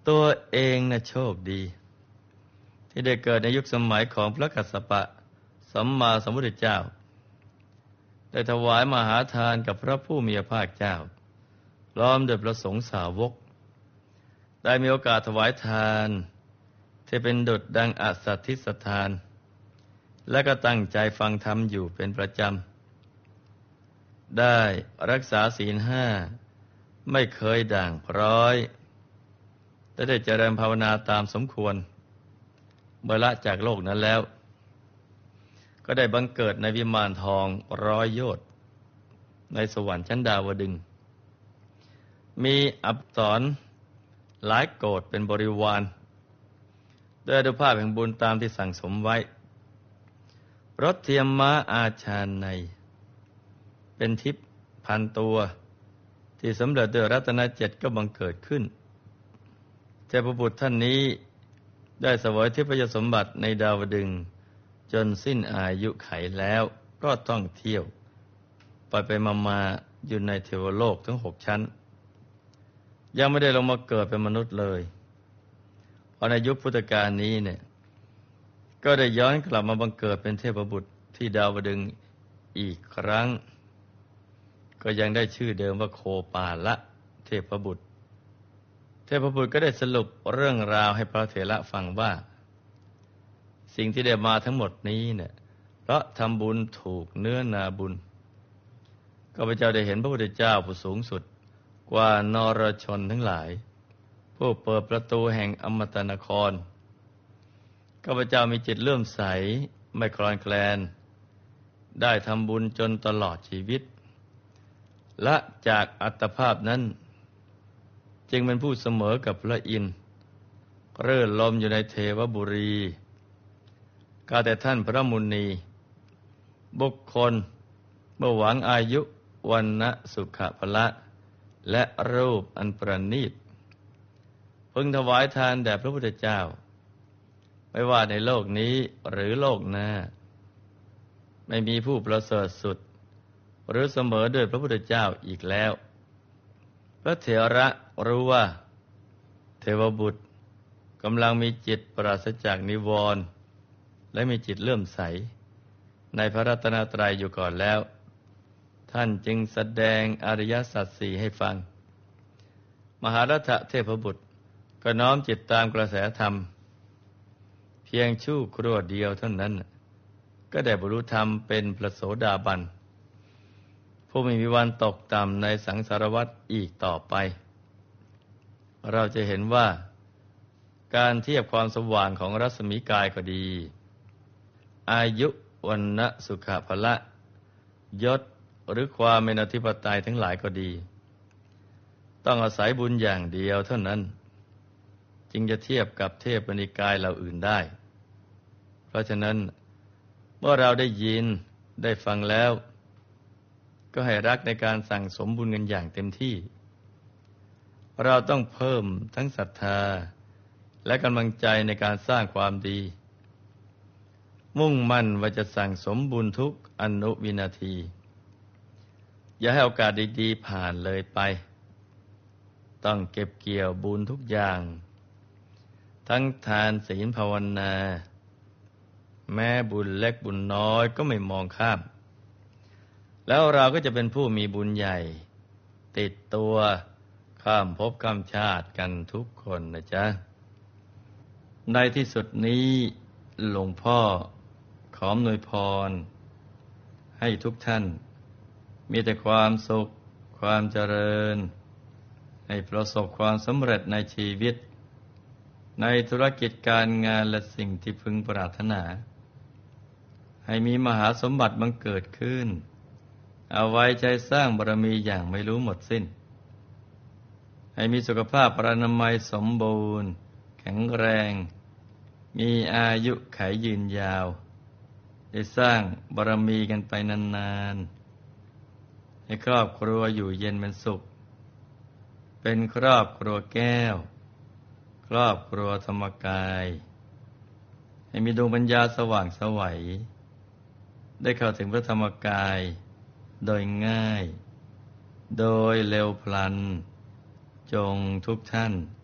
ตัวเองนะโชคดีที่ได้เกิดในยุคสมัยของพระกัสสปะสัมมาสัมพุทธเจ้าได้ถวายมหาทานกับพระผู้มีพระภาคเจ้าพร้อมด้วยพระสงฆ์สาวกได้มีโอกาสถวายทานที่เป็นดุจดังอัศทิสทานและก็ตั้งใจฟังธรรมอยู่เป็นประจำได้รักษาศีลห้าไม่เคยด่างพร้อยและได้เจริญภาวนาตามสมควรเมื่อละจากโลกนั้นแล้วก็ได้บังเกิดในวิมานทอง100 โยชน์ในสวรรค์ชั้นดาวดึงส์มีอัปสรหลายโกฏเป็นบริวารด้วยอนุภาพแห่งบุญตามที่สั่งสมไว้รถเทียมม้าอาชาไนยเป็นทิพย์พันตัวที่สำเร็จด้วยรัตนเจ็ดก็บังเกิดขึ้นเทพบุตรท่านนี้ได้เสวยทิพยสมบัติในดาวดึงส์จนสิ้นอายุไขแล้วก็ต้องเที่ยวไปมาอยู่ในเทวโลกทั้ง6 ชั้นยังไม่ได้ลงมาเกิดเป็นมนุษย์เลยพอในยุคพุทธกาลนี้เนี่ยก็ได้ย้อนกลับมาบังเกิดเป็นเทพบุตรที่ดาวดึงส์อีกครั้งก็ยังได้ชื่อเดิมว่าโคปาละเทพบุตรก็ได้สรุปเรื่องราวให้พระเถระฟังว่าสิ่งที่ได้มาทั้งหมดนี้เนี่ยเพราะทำบุญถูกเนื้อนาบุญข้าพเจ้าได้เห็นพระพุทธเจ้าผู้สูงสุดกว่านรชนทั้งหลายผู้เปิดประตูแห่งอมตะนครข้าพเจ้ามีจิตเลื่อมใสไม่คลอนแคลนได้ทำบุญจนตลอดชีวิตและจากอัตภาพนั้นจึงเป็นผู้เสมอกับพระอินทร์เรื่อลมอยู่ในเทวบุรีกาแต่ท่านพระมุนีบุคคลเมื่อหวังอายุวันนะสุขภละและรูปอันประณีตพึงถวายทานแด่พระพุทธเจ้าไม่ว่าในโลกนี้หรือโลกหน้าไม่มีผู้ประเสริฐสุดหรือเสมอด้วยพระพุทธเจ้าอีกแล้วพระเถระรู้ว่าเทวบุตรกำลังมีจิตปราศจากนิวรณ์และมีจิตเลื่อมใสในพระรัตนตรัยอยู่ก่อนแล้วท่านจึงแสดงอริยสัจสี่ให้ฟังมหารัฐเทพบุตรก็น้อมจิตตามกระแสธรรมเพียงชั่วครู่เดียวเท่านั้นก็ได้บรรลุธรรมเป็นพระโสดาบันผู้ไม่มีวันตกต่ำในสังสารวัฏอีกต่อไปเราจะเห็นว่าการเทียบความสว่างของรัศมีกายก็ดีอายุวันนะสุขภละยศหรือความเป็นอธิปไตยทั้งหลายก็ดีต้องอาศัยบุญอย่างเดียวเท่านั้นจึงจะเทียบกับเทพนิกายเหล่าอื่นได้เพราะฉะนั้นเมื่อเราได้ยินได้ฟังแล้วก็ให้รักในการสั่งสมบุญกันอย่างเต็มที่เราต้องเพิ่มทั้งศรัทธาและกำลังใจในการสร้างความดีมุ่งมั่นว่าจะสั่งสมบุญทุกอนุวินาทีอย่าให้โอกาสดีๆผ่านเลยไปต้องเก็บเกี่ยวบุญทุกอย่างทั้งทานศีลภาวนาแม้บุญเล็กบุญน้อยก็ไม่มองข้ามแล้วเราก็จะเป็นผู้มีบุญใหญ่ติดตัวข้ามภพข้ามชาติกันทุกคนนะจ๊ะในที่สุดนี้หลวงพ่อขออำนวยพรให้ทุกท่านมีแต่ความสุขความเจริญให้ประสบความสำเร็จในชีวิตในธุรกิจการงานและสิ่งที่พึงปรารถนาให้มีมหาสมบัติบังเกิดขึ้นเอาไว้ใจสร้างบารมีอย่างไม่รู้หมดสิ้นให้มีสุขภาพพรรณนามัยสมบูรณ์แข็งแรงมีอายุขัยยืนยาวได้สร้างบารมีกันไปนานๆให้ครอบครัวอยู่เย็นเป็นสุขเป็นครอบครัวแก้วครอบครัวธรรมกายให้มีดวงปัญญาสว่างไสวได้เข้าถึงพระธรรมกายโดยง่ายโดยเร็วพลันจงทุกท่าน